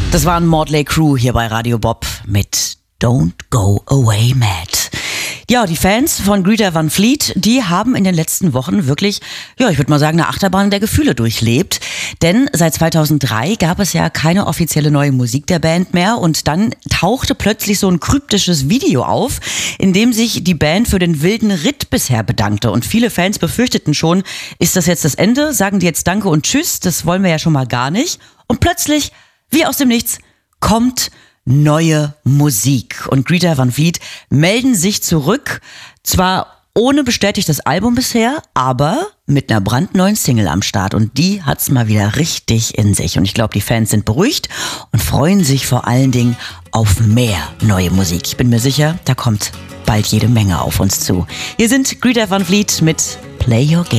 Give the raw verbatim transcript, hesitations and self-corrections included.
Das waren Motley Crue hier bei Radio Bob mit Don't Go Away Mad. Ja, die Fans von Greta Van Fleet, die haben in den letzten Wochen wirklich, ja, ich würde mal sagen, eine Achterbahn der Gefühle durchlebt. Denn seit zweitausenddrei gab es ja keine offizielle neue Musik der Band mehr und dann tauchte plötzlich so ein kryptisches Video auf, in dem sich die Band für den wilden Ritt bisher bedankte. Und viele Fans befürchteten schon, ist das jetzt das Ende? Sagen die jetzt Danke und Tschüss? Das wollen wir ja schon mal gar nicht. Und plötzlich, wie aus dem Nichts, kommt neue Musik. Und Greta Van Fleet melden sich zurück, zwar ohne bestätigtes Album bisher, aber mit einer brandneuen Single am Start. Und die hat's mal wieder richtig in sich. Und ich glaube, die Fans sind beruhigt und freuen sich vor allen Dingen auf mehr neue Musik. Ich bin mir sicher, da kommt bald jede Menge auf uns zu. Hier sind Greta Van Fleet mit Play Your Game.